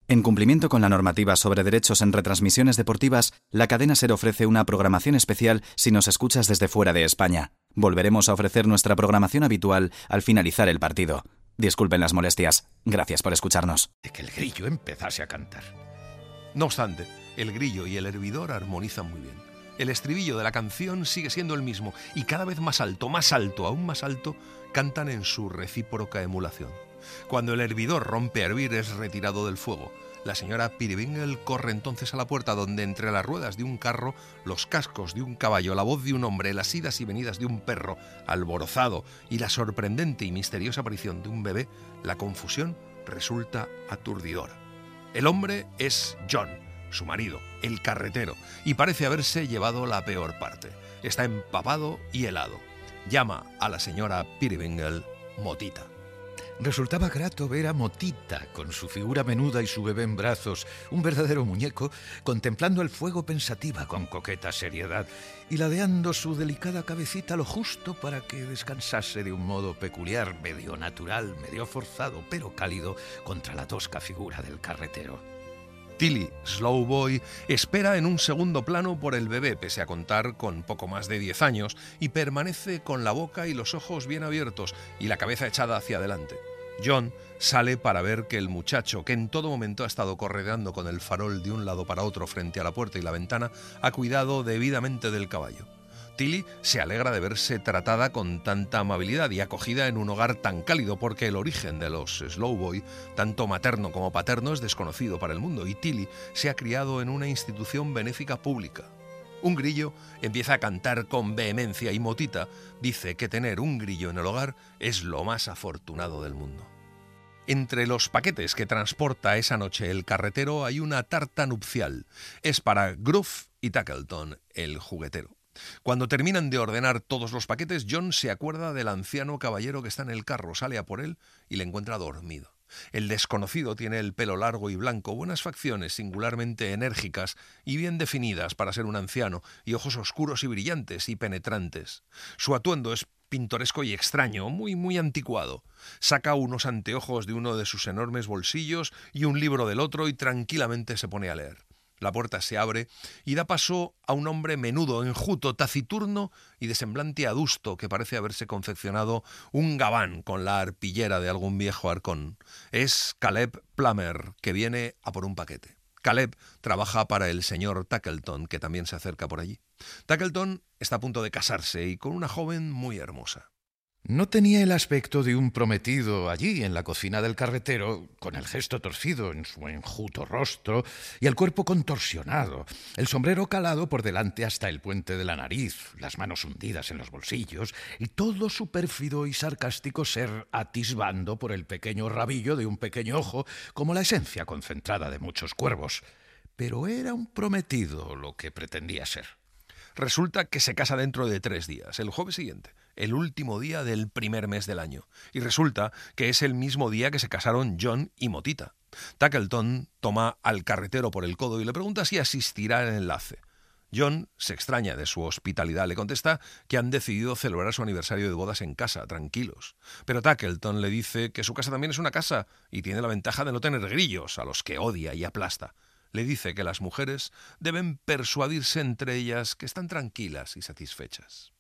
En cumplimiento con la normativa sobre derechos en retransmisiones deportivas, la cadena SER ofrece una programación especial si nos escuchas desde fuera de España. Volveremos a ofrecer nuestra programación habitual al finalizar el partido. Disculpen las molestias. Gracias por escucharnos. De que el grillo empezase a cantar. No obstante, el grillo y el hervidor armonizan muy bien. El estribillo de la canción sigue siendo el mismo y cada vez más alto, aún más alto, cantan en su recíproca emulación. Cuando el hervidor rompe a hervir es retirado del fuego. La señora Peerybingle corre entonces a la puerta donde entre las ruedas de un carro, los cascos de un caballo, la voz de un hombre, las idas y venidas de un perro alborozado y la sorprendente y misteriosa aparición de un bebé, la confusión resulta aturdidora. El hombre es John, su marido, el carretero, y parece haberse llevado la peor parte. Está empapado y helado. Llama a la señora Peerybingle Motita. Resultaba grato ver a Motita, con su figura menuda y su bebé en brazos, un verdadero muñeco, contemplando el fuego pensativa con coqueta seriedad y ladeando su delicada cabecita lo justo para que descansase de un modo peculiar, medio natural, medio forzado, pero cálido, contra la tosca figura del carretero. Tilly Slowboy espera en un segundo plano por el bebé, pese a contar con poco más de 10 años, y permanece con la boca y los ojos bien abiertos y la cabeza echada hacia adelante. John sale para ver que el muchacho, que en todo momento ha estado correteando con el farol de un lado para otro frente a la puerta y la ventana, ha cuidado debidamente del caballo. Tilly se alegra de verse tratada con tanta amabilidad y acogida en un hogar tan cálido, porque el origen de los Slowboy, tanto materno como paterno, es desconocido para el mundo, y Tilly se ha criado en una institución benéfica pública. Un grillo empieza a cantar con vehemencia y Motita dice que tener un grillo en el hogar es lo más afortunado del mundo. Entre los paquetes que transporta esa noche el carretero hay una tarta nupcial. Es para Gruff y Tackleton, el juguetero. Cuando terminan de ordenar todos los paquetes, John se acuerda del anciano caballero que está en el carro, sale a por él y le encuentra dormido. El desconocido tiene el pelo largo y blanco, buenas facciones singularmente enérgicas y bien definidas para ser un anciano, y ojos oscuros y brillantes y penetrantes. Su atuendo es pintoresco y extraño, muy anticuado. Saca unos anteojos de uno de sus enormes bolsillos y un libro del otro y tranquilamente se pone a leer. La puerta se abre y da paso a un hombre menudo, enjuto, taciturno y de semblante adusto, que parece haberse confeccionado un gabán con la arpillera de algún viejo arcón. Es Caleb Plummer, que viene a por un paquete. Caleb trabaja para el señor Tackleton, que también se acerca por allí. Tackleton está a punto de casarse y con una joven muy hermosa. No tenía el aspecto de un prometido allí en la cocina del carretero, con el gesto torcido en su enjuto rostro y el cuerpo contorsionado, el sombrero calado por delante hasta el puente de la nariz, las manos hundidas en los bolsillos y todo su pérfido y sarcástico ser atisbando por el pequeño rabillo de un pequeño ojo, como la esencia concentrada de muchos cuervos. Pero era un prometido lo que pretendía ser. Resulta que se casa dentro de 3 días, el jueves siguiente, el último día del primer mes del año. Y resulta que es el mismo día que se casaron John y Motita. Tackleton toma al carretero por el codo y le pregunta si asistirá al enlace. John se extraña de su hospitalidad, le contesta que han decidido celebrar su aniversario de bodas en casa, tranquilos. Pero Tackleton le dice que su casa también es una casa y tiene la ventaja de no tener grillos, a los que odia y aplasta. Le dice que las mujeres deben persuadirse entre ellas que están tranquilas y satisfechas.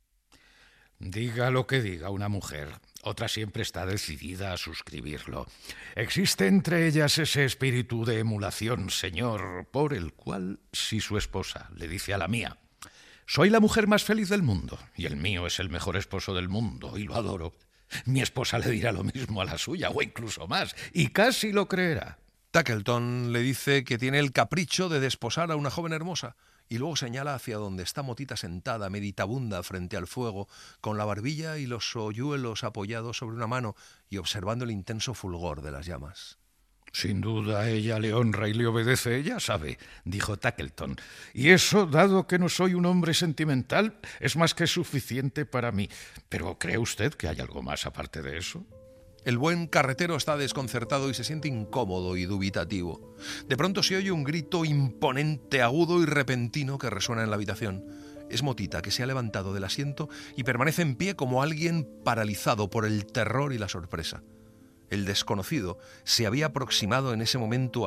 Diga lo que diga una mujer, otra siempre está decidida a suscribirlo. Existe entre ellas ese espíritu de emulación, señor, por el cual, si su esposa le dice a la mía: soy la mujer más feliz del mundo y el mío es el mejor esposo del mundo y lo adoro, mi esposa le dirá lo mismo a la suya o incluso más, y casi lo creerá. Tackleton le dice que tiene el capricho de desposar a una joven hermosa y luego señala hacia donde está Motita sentada, meditabunda, frente al fuego, con la barbilla y los hoyuelos apoyados sobre una mano y observando el intenso fulgor de las llamas. Sin duda ella le honra y le obedece, ya sabe, dijo Tackleton. Y eso, dado que no soy un hombre sentimental, es más que suficiente para mí. ¿Pero cree usted que hay algo más aparte de eso? El buen carretero está desconcertado y se siente incómodo y dubitativo. De pronto se oye un grito imponente, agudo y repentino que resuena en la habitación. Es Motita, que se ha levantado del asiento y permanece en pie como alguien paralizado por el terror y la sorpresa. El desconocido se había aproximado en ese momento